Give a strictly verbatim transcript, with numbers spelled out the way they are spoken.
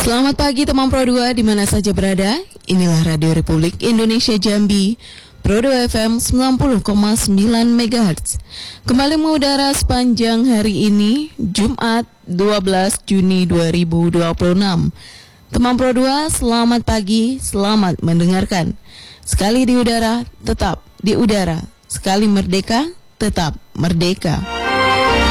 Selamat pagi teman Pro dua di mana saja berada. Inilah Radio Republik Indonesia Jambi, Pro dua F M sembilan puluh koma sembilan megahertz. Kembali mengudara sepanjang hari ini, Jumat dua belas Juni dua ribu dua puluh enam. Teman Pro dua, selamat pagi, selamat mendengarkan. Sekali di udara, tetap di udara. Sekali merdeka, tetap merdeka.